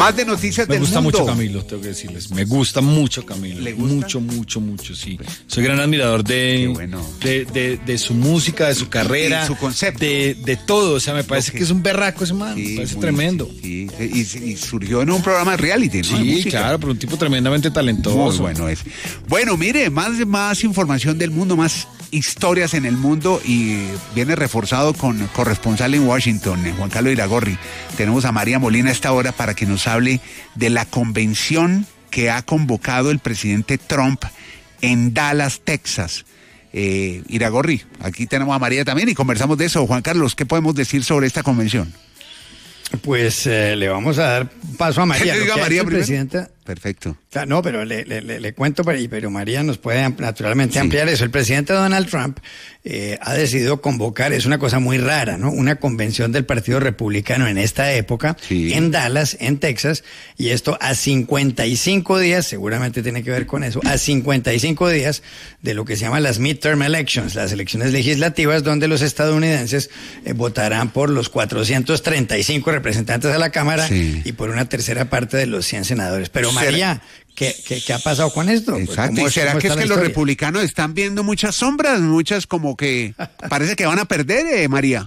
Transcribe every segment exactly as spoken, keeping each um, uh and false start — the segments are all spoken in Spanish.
Más de noticias Me del gusta mundo. mucho Camilo, tengo que decirles. Me gusta mucho Camilo. ¿Le gusta? Mucho, mucho, mucho, sí. Soy gran admirador de, Qué bueno. de, de, de su música, de su carrera. Y su concepto. De, de todo. O sea, me parece Ok. que es un berraco ese man. Sí, me parece muy- tremendo. Sí, sí, y, y surgió en un programa de reality, ¿no? De Sí, música. claro, pero un tipo tremendamente talentoso. Muy bueno es. Bueno, mire, más, más información del mundo, más historias en el mundo y viene reforzado con corresponsal en Washington, eh, Juan Carlos Iragorri. Tenemos a María Molina a esta hora para que nos hable de la convención que ha convocado el presidente Trump en Dallas, Texas. Eh, Iragorri, aquí tenemos a María también y conversamos de eso. Juan Carlos, ¿qué podemos decir sobre esta convención? Pues eh, le vamos a dar paso a María. ¿Que le diga Lo que ha María hecho el primero? presidente- Perfecto. Claro, no, pero le, le, le, le cuento, pero, pero María nos puede am- naturalmente Sí. ampliar eso. El presidente Donald Trump eh, ha decidido convocar, es una cosa muy rara, ¿no? Una convención del Partido Republicano en esta época, Sí. en Dallas, en Texas, y esto a cincuenta y cinco días, seguramente tiene que ver con eso, a cincuenta y cinco días de lo que se llama las midterm elections, las elecciones legislativas, donde los estadounidenses eh, votarán por los cuatrocientos treinta y cinco representantes a la Cámara Sí. y por una tercera parte de los cien senadores. Pero ¿Será- María, ¿qué, qué, qué ha pasado con esto? Pues, Exacto. ¿cómo ¿Y será cómo que es está que la los historia? republicanos están viendo muchas sombras, muchas como que parece que van a perder, eh, María?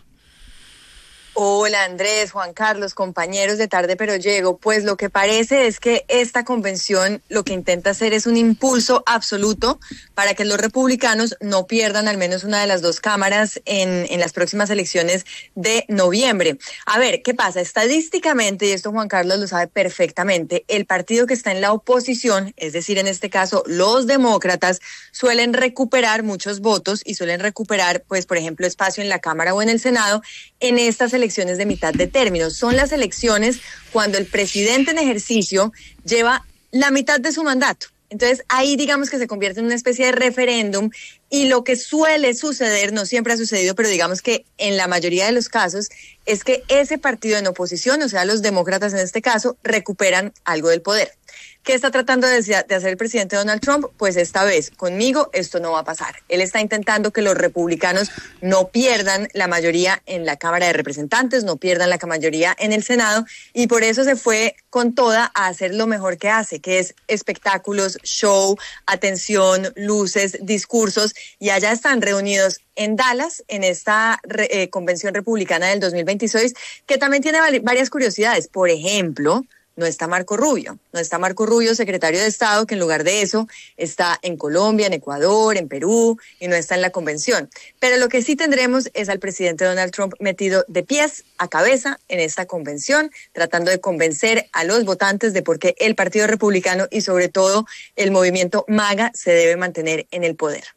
Hola Andrés, Juan Carlos, compañeros de Tarde Pero Llego. Pues lo que parece es que esta convención lo que intenta hacer es un impulso absoluto para que los republicanos no pierdan al menos una de las dos cámaras en, en las próximas elecciones de noviembre. A ver, ¿qué pasa? Estadísticamente, y esto Juan Carlos lo sabe perfectamente, el partido que está en la oposición, es decir, en este caso los demócratas, suelen recuperar muchos votos y suelen recuperar, pues, por ejemplo, espacio en la Cámara o en el Senado en estas elecciones de mitad de término. Son las elecciones cuando el presidente en ejercicio lleva la mitad de su mandato. Entonces ahí digamos que se convierte en una especie de referéndum y lo que suele suceder, no siempre ha sucedido, pero digamos que en la mayoría de los casos, es que ese partido en oposición, o sea los demócratas en este caso, recuperan algo del poder. ¿Qué está tratando de, de hacer el presidente Donald Trump? Pues esta vez, conmigo, esto no va a pasar. Él está intentando que los republicanos no pierdan la mayoría en la Cámara de Representantes, no pierdan la mayoría en el Senado, y por eso se fue con toda a hacer lo mejor que hace, que es espectáculos, show, atención, luces, discursos, y allá están reunidos en Dallas, en esta eh, convención republicana del dos mil veintiséis, que también tiene varias curiosidades. Por ejemplo, no está Marco Rubio, no está Marco Rubio, secretario de Estado, que en lugar de eso está en Colombia, en Ecuador, en Perú, y no está en la convención. Pero lo que sí tendremos es al presidente Donald Trump metido de pies a cabeza en esta convención, tratando de convencer a los votantes de por qué el Partido Republicano y sobre todo el movimiento MAGA se debe mantener en el poder.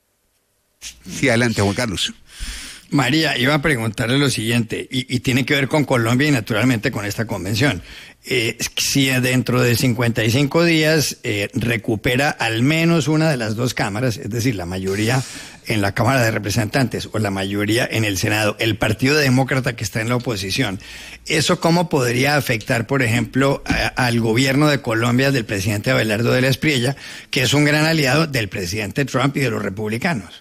Sí, adelante, Juan Carlos. María, iba a preguntarle lo siguiente, y, y tiene que ver con Colombia y naturalmente con esta convención. Eh, si dentro de cincuenta y cinco días eh, recupera al menos una de las dos cámaras, es decir, la mayoría en la Cámara de Representantes o la mayoría en el Senado, el Partido Demócrata que está en la oposición, ¿eso cómo podría afectar, por ejemplo, a, al gobierno de Colombia del presidente Abelardo de la Espriella, que es un gran aliado del presidente Trump y de los republicanos?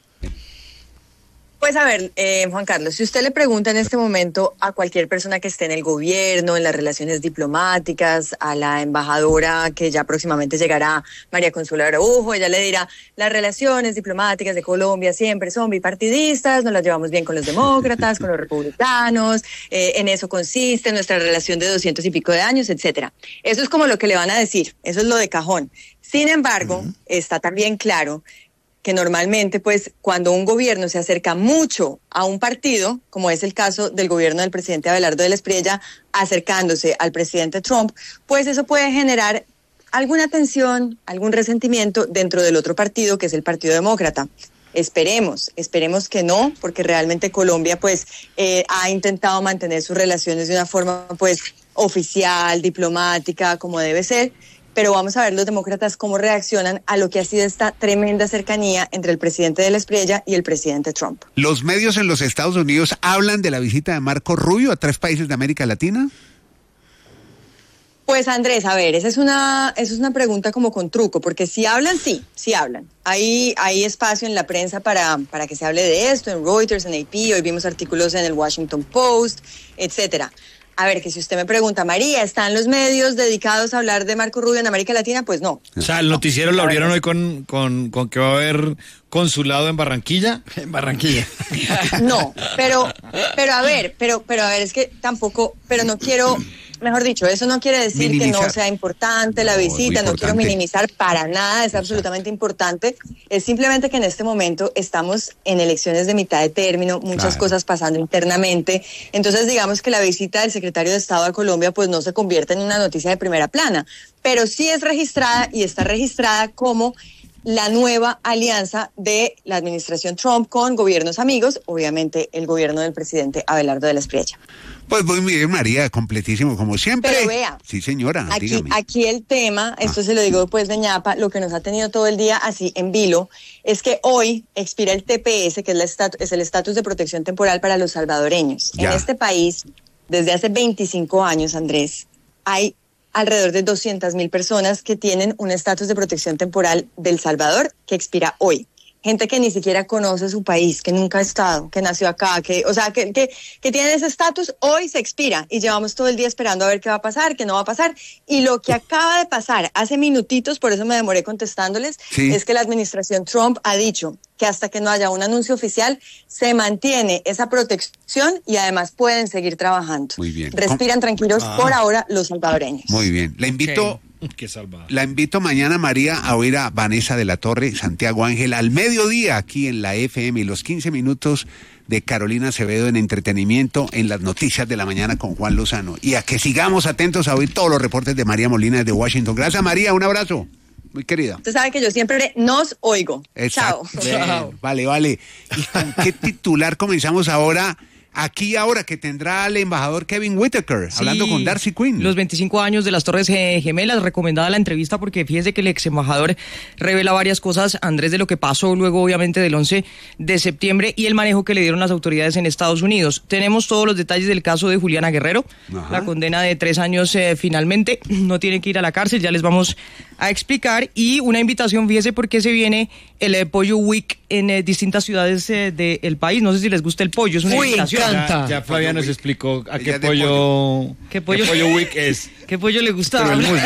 Pues a ver, eh, Juan Carlos, si usted le pregunta en este momento a cualquier persona que esté en el gobierno, en las relaciones diplomáticas, a la embajadora que ya próximamente llegará, María Consuelo Araujo, ella le dirá, las relaciones diplomáticas de Colombia siempre son bipartidistas, nos las llevamos bien con los demócratas, con los republicanos, eh, en eso consiste nuestra relación de doscientos y pico de años, etcétera. Eso es como lo que le van a decir, eso es lo de cajón. Sin embargo, uh-huh. está también claro que normalmente, pues, cuando un gobierno se acerca mucho a un partido, como es el caso del gobierno del presidente Abelardo de la Espriella, acercándose al presidente Trump, pues eso puede generar alguna tensión, algún resentimiento dentro del otro partido, que es el Partido Demócrata. Esperemos, esperemos que no, porque realmente Colombia, pues, eh, ha intentado mantener sus relaciones de una forma, pues, oficial, diplomática, como debe ser. Pero vamos a ver los demócratas cómo reaccionan a lo que ha sido esta tremenda cercanía entre el presidente de la Espriella y el presidente Trump. ¿Los medios en los Estados Unidos hablan de la visita de Marco Rubio a tres países de América Latina? Pues Andrés, a ver, esa es una, esa es una pregunta como con truco, porque si hablan, sí, sí hablan. Hay, hay espacio en la prensa para, para que se hable de esto, en Reuters, en A P, hoy vimos artículos en el Washington Post, etcétera. A ver, que si usted me pregunta, María, ¿están los medios dedicados a hablar de Marco Rubio en América Latina? Pues no. O sea, el noticiero lo abrieron hoy con, con, con que va a haber consulado en Barranquilla. En Barranquilla. No, pero, pero a ver, pero, pero a ver, es que tampoco, pero no quiero, mejor dicho, eso no quiere decir minimizar. Que no sea importante la no, visita, no quiero minimizar para nada, es absolutamente importante. Es simplemente que en este momento estamos en elecciones de mitad de término, muchas claro. cosas pasando internamente. Entonces, digamos que la visita del secretario de Estado a Colombia pues no se convierte en una noticia de primera plana, pero sí es registrada y está registrada como la nueva alianza de la administración Trump con gobiernos amigos, obviamente el gobierno del presidente Abelardo de la Espriella. Pues muy bien, María, completísimo, como siempre. Pero vea, sí, señora, aquí, dígame. Aquí el tema, esto ah. se lo digo pues de ñapa, lo que nos ha tenido todo el día así en vilo, es que hoy expira el T P S, que es, la estatu- es el estatus de protección temporal para los salvadoreños. Ya. En este país, desde hace veinticinco años, Andrés, hay alrededor de doscientas mil personas que tienen un estatus de protección temporal del Salvador que expira hoy. Gente que ni siquiera conoce su país, que nunca ha estado, que nació acá, que, o sea, que, que, que tiene ese estatus, hoy se expira y llevamos todo el día esperando a ver qué va a pasar, qué no va a pasar. Y lo que acaba de pasar hace minutitos, por eso me demoré contestándoles, sí. es que la administración Trump ha dicho que hasta que no haya un anuncio oficial se mantiene esa protección y además pueden seguir trabajando. Muy bien. Respiran tranquilos ah. por ahora los salvadoreños. Muy bien. La invito... Okay. Qué salvado. La invito mañana, María, a oír a Vanessa de la Torre, Santiago Ángel, al mediodía aquí en la F M y los quince minutos de Carolina Acevedo en entretenimiento en las noticias de la mañana con Juan Lozano. Y a que sigamos atentos a oír todos los reportes de María Molina desde Washington. Gracias, María, un abrazo. Muy querida. Usted sabe que yo siempre nos oigo. Exacto. Chao. Chao. Vale, vale. ¿Y con qué titular comenzamos ahora? Aquí ahora que tendrá el embajador Kevin Whitaker, sí, hablando con Darcy Quinn. Los veinticinco años de las Torres Gemelas, recomendada la entrevista porque fíjese que el ex embajador revela varias cosas, Andrés, de lo que pasó luego obviamente del once de septiembre y el manejo que le dieron las autoridades en Estados Unidos. Tenemos todos los detalles del caso de Juliana Guerrero, Ajá. la condena de tres años eh, finalmente, no tiene que ir a la cárcel, ya les vamos a explicar, y una invitación, fíjese por qué se viene el eh, Pollo Week en eh, distintas ciudades eh, del país. No sé si les gusta el pollo, es una Uy, invitación. Ya, ya Flavia nos explicó a qué pollo, ¿Qué pollo, qué pollo week es. ¿Qué pollo le gusta? Pero el muslo.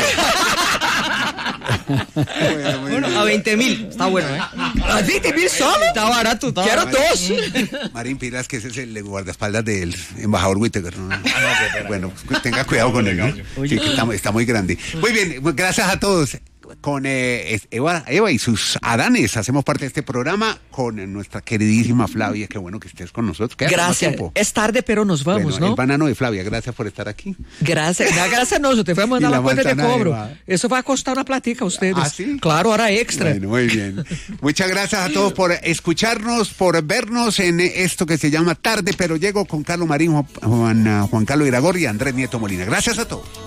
bueno, bueno, a veinte mil, está bueno, ¿eh? ¿A veinte mil solo? Está barato, está Quiero barato. dos. Marín Piras, que ese es el guardaespaldas del embajador Whitaker, ¿no? Bueno, tenga cuidado con él, ¿no? Sí, que está, está muy grande. Muy bien, gracias a todos. Con eh, Eva, Eva y sus Adanes hacemos parte de este programa con nuestra queridísima Flavia. Qué bueno que estés con nosotros. Gracias. Es tarde, pero nos vamos, bueno, ¿no? El banano de Flavia, gracias por estar aquí. Gracias. No, gracias a nosotros. Te fue a mandar la, la cuenta de cobro. De Eso va a costar una platica a ustedes. ¿Ah, sí? Claro, ahora extra. Bueno, muy bien. Muchas gracias a todos por escucharnos, por vernos en esto que se llama Tarde, pero llego con Carlos Marín, Juan, Juan, Juan Carlos Iragorri y Andrés Nieto Molina. Gracias a todos.